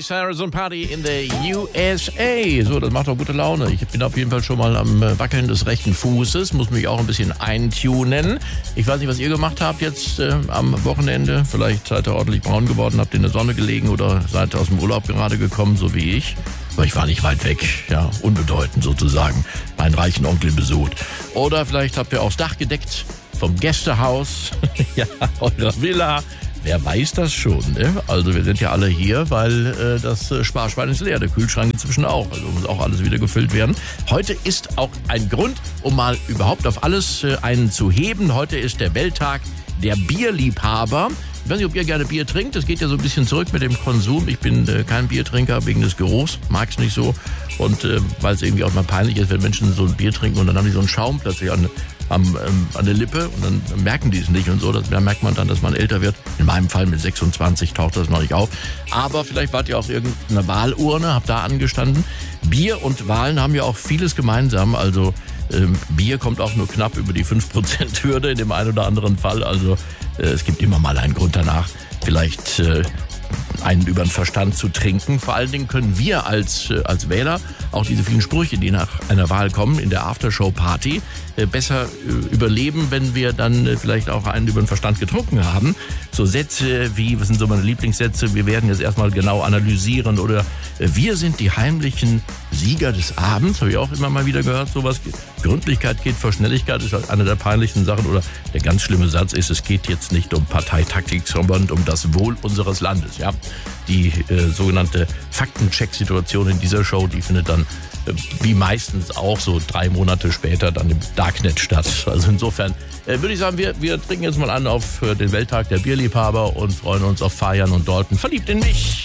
Miley Cyrus und Party in the USA. So, das macht doch gute Laune. Ich bin auf jeden Fall schon mal am Wackeln des rechten Fußes, muss mich auch ein bisschen eintunen. Ich weiß nicht, was ihr gemacht habt jetzt am Wochenende. Vielleicht seid ihr ordentlich braun geworden, habt in der Sonne gelegen oder seid aus dem Urlaub gerade gekommen, so wie ich. Aber ich war nicht weit weg, ja, unbedeutend sozusagen, meinen reichen Onkel besucht. Oder vielleicht habt ihr auch das Dach gedeckt vom Gästehaus, ja, eurer Villa. Wer weiß das schon, ne? Also wir sind ja alle hier, weil das Sparschwein ist leer, der Kühlschrank inzwischen auch. Also muss auch alles wieder gefüllt werden. Heute ist auch ein Grund, um mal überhaupt auf alles einen zu heben. Heute ist der Welttag der Bierliebhaber. Ich weiß nicht, ob ihr gerne Bier trinkt. Das geht ja so ein bisschen zurück mit dem Konsum. Ich bin kein Biertrinker wegen des Geruchs, mag es nicht so. Und weil es irgendwie auch mal peinlich ist, wenn Menschen so ein Bier trinken und dann haben die so einen Schaum plötzlich an der Lippe und dann merken die es nicht und so. Da merkt man dann, dass man älter wird. In meinem Fall mit 26 taucht das noch nicht auf. Aber vielleicht wart ihr auch irgendeine Wahlurne, habt da angestanden. Bier und Wahlen haben ja auch vieles gemeinsam. Also Bier kommt auch nur knapp über die 5%-Hürde in dem einen oder anderen Fall. Also es gibt immer mal einen Grund danach, vielleicht einen über den Verstand zu trinken. Vor allen Dingen können wir als Wähler auch diese vielen Sprüche, die nach einer Wahl kommen, in der Aftershow-Party, besser überleben, wenn wir dann vielleicht auch einen über den Verstand getrunken haben. So Sätze wie, was sind so meine Lieblingssätze, wir werden jetzt erstmal genau analysieren oder wir sind die heimlichen Sieger des Abends, habe ich auch immer mal wieder gehört, sowas. Gründlichkeit geht vor Schnelligkeit, ist eine der peinlichsten Sachen. Oder der ganz schlimme Satz ist, es geht jetzt nicht um Parteitaktik, sondern um das Wohl unseres Landes. Ja, die sogenannte Faktencheck-Situation in dieser Show, die findet dann wie meistens auch so 3 Monate später dann im Darknet statt. Also insofern würde ich sagen, wir trinken jetzt mal an auf den Welttag der Bierliebhaber und freuen uns auf Fajan und Dalton. Verliebt in mich.